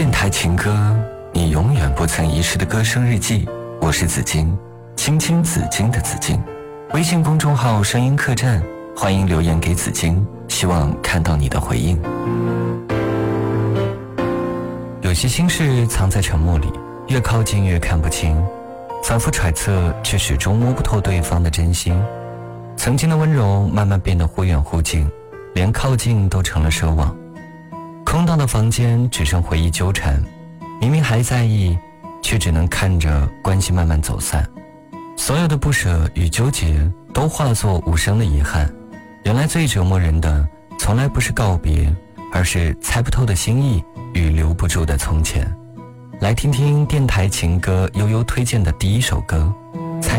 电台情歌，你永远不曾遗失的歌声日记。我是紫金，青青紫金的紫金。微信公众号声音客栈，欢迎留言给紫金，希望看到你的回应。有些心事藏在沉默里，越靠近越看不清，反复揣测却始终摸不透对方的真心。曾经的温柔慢慢变得忽远忽近，连靠近都成了奢望。空荡的房间只剩回忆纠缠，明明还在意，却只能看着关系慢慢走散。所有的不舍与纠结都化作无声的遗憾。原来最折磨人的从来不是告别，而是猜不透的心意与留不住的从前。来听听电台情歌悠悠推荐的第一首歌，